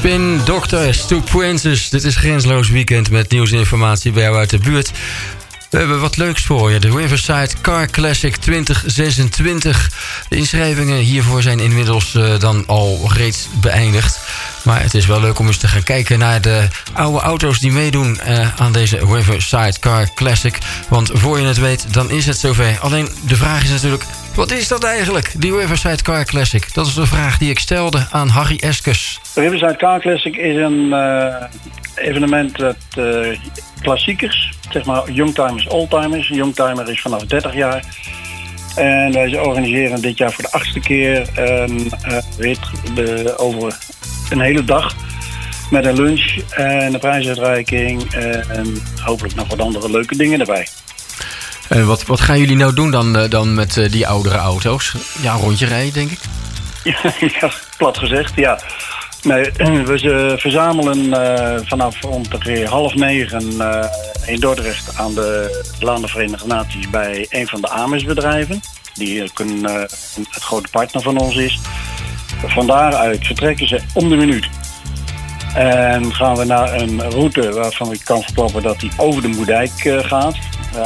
Spin Doctors to Princess. Dit is Grensloos Weekend met nieuwsinformatie bij jou uit de buurt. We hebben wat leuks voor je. De Riverside Car Classic 2026. De inschrijvingen hiervoor zijn inmiddels dan al reeds beëindigd. Maar het is wel leuk om eens te gaan kijken naar de oude auto's die meedoen aan deze Riverside Car Classic. Want voor je het weet, dan is het zover. Alleen de vraag is natuurlijk, wat is dat eigenlijk, die Riverside Car Classic? Dat is de vraag die ik stelde aan Harry Eskes. De Riverside Car Classic is een evenement dat klassiekers, zeg maar youngtimers, oldtimers. Een youngtimer is vanaf 30 jaar. En wij organiseren dit jaar voor de 8e keer een rit over een hele dag met een lunch en een prijsuitreiking en hopelijk nog wat andere leuke dingen erbij. En wat gaan jullie nou doen dan met die oudere auto's? Ja, een rondje rijden, denk ik? Ja, plat gezegd, ja. Nee, we verzamelen vanaf ongeveer 8:30 in Dordrecht aan de Laan der Verenigde Naties bij een van de AMES-bedrijven, die het grote partner van ons is. Van daaruit vertrekken ze om de minuut. En gaan we naar een route waarvan ik kan verklappen dat die over de Moerdijk gaat.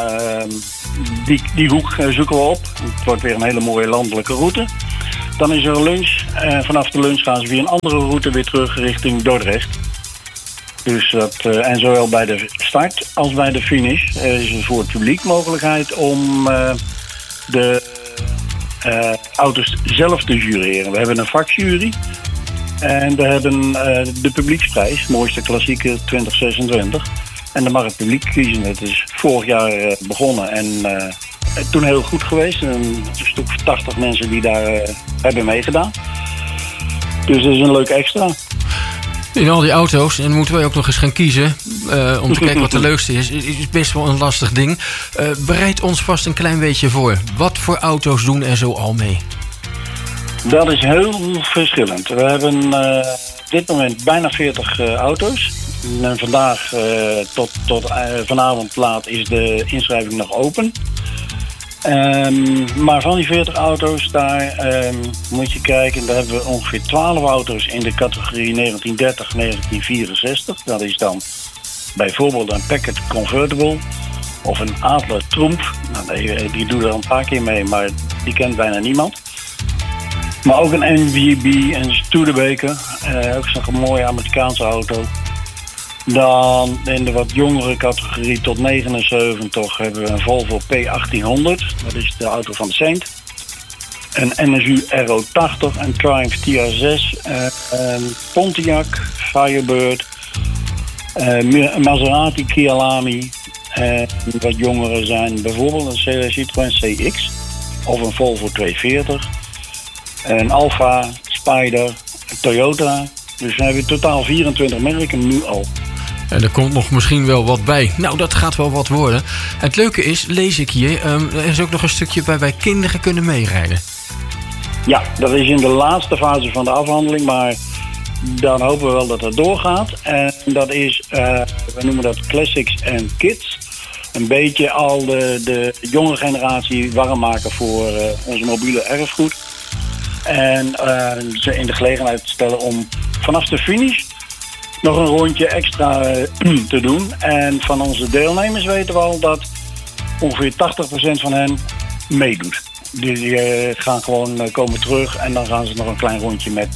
Die hoek zoeken we op. Het wordt weer een hele mooie landelijke route. Dan is er een lunch. Vanaf de lunch gaan ze via een andere route weer terug richting Dordrecht. Dus en zowel bij de start als bij de finish is er voor het publiek mogelijkheid om de auto's zelf te jureren. We hebben een vakjury. En we hebben de publieksprijs, mooiste klassieker 2026. En dan mag het publiek kiezen. Het is vorig jaar begonnen en toen heel goed geweest. Een stuk 80 mensen die daar hebben meegedaan. Dus dat is een leuk extra. In al die auto's, en moeten wij ook nog eens gaan kiezen om te kijken wat de leukste is. Het is best wel een lastig ding. Bereid ons vast een klein beetje voor. Wat voor auto's doen er zo al mee? Dat is heel verschillend. We hebben op dit moment bijna 40 auto's. En vandaag tot vanavond laat is de inschrijving nog open. Maar van die 40 auto's, daar moet je kijken. Daar hebben we ongeveer 12 auto's in de categorie 1930-1964. Dat is dan bijvoorbeeld een Packard Convertible of een Adler Trump. Nou, die doet er een paar keer mee, maar die kent bijna niemand. Maar ook een MVB, een Studebaker, ook zo'n mooie Amerikaanse auto. Dan in de wat jongere categorie tot 79 hebben we een Volvo P1800. Dat is de auto van de Saint. Een NSU RO80, een Triumph TR6, een Pontiac Firebird, een Maserati Kia Lamy. Wat jongeren zijn bijvoorbeeld een Citroën CX of een Volvo 240. Een Alfa, Spider, een Toyota. Dus we hebben in totaal 24 merken nu al. En er komt nog misschien wel wat bij. Nou, dat gaat wel wat worden. Het leuke is, lees ik hier, er is ook nog een stukje bij kinderen kunnen meerijden. Ja, dat is in de laatste fase van de afhandeling, maar dan hopen we wel dat het doorgaat. En dat is, we noemen dat Classics and Kids. Een beetje al de jonge generatie warm maken voor onze mobiele erfgoed. En ze in de gelegenheid stellen om vanaf de finish nog een rondje extra te doen. En van onze deelnemers weten we al dat ongeveer 80% van hen meedoet. Die gaan gewoon komen terug en dan gaan ze nog een klein rondje met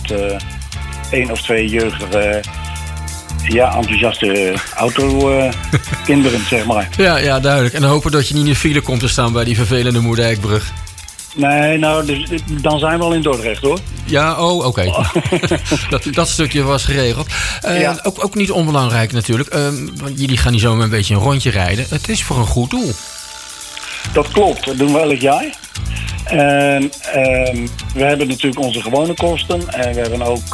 1 of 2 jeugdige, enthousiaste autokinderen, zeg maar. Ja, duidelijk. En dan hopen dat je niet in de file komt te staan bij die vervelende Moerdijkbrug. Nee, nou, dan zijn we al in Dordrecht, hoor. Ja, oké. Dat stukje was geregeld. Ja. Ook niet onbelangrijk natuurlijk. Want jullie gaan niet zomaar een beetje een rondje rijden. Het is voor een goed doel. Dat klopt, dat doen we elk jaar. We hebben natuurlijk onze gewone kosten. En we hebben ook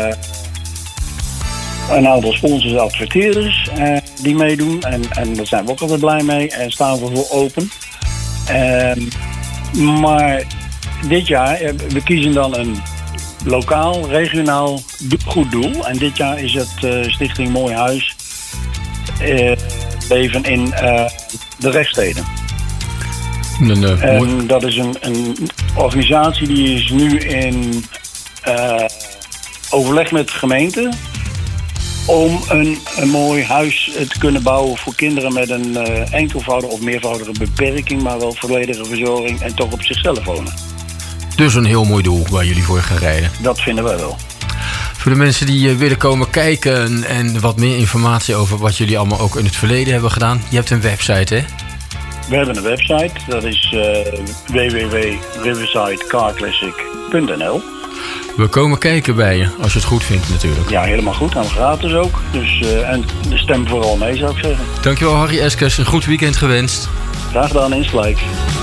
een aantal sponsors en adverteerders die meedoen. En daar zijn we ook altijd blij mee. En staan we voor open. Maar dit jaar, we kiezen dan een lokaal, regionaal goed doel. En dit jaar is het Stichting Mooi Huis leven in de Rechtsteden. En dat is een organisatie die is nu in overleg met de gemeente. om een mooi huis te kunnen bouwen voor kinderen met een enkelvoudige of meervoudige beperking, maar wel volledige verzorging en toch op zichzelf wonen. Dus een heel mooi doel waar jullie voor gaan rijden. Dat vinden wij wel. Voor de mensen die willen komen kijken en wat meer informatie over wat jullie allemaal ook in het verleden hebben gedaan. Je hebt een website, hè? We hebben een website, dat is www.riversidecarclassic.nl. We komen kijken bij je, als je het goed vindt natuurlijk. Ja, helemaal goed. En gratis ook. Dus, en stem vooral mee, zou ik zeggen. Dankjewel Harry Eskes, een goed weekend gewenst. Graag gedaan, insgelijks.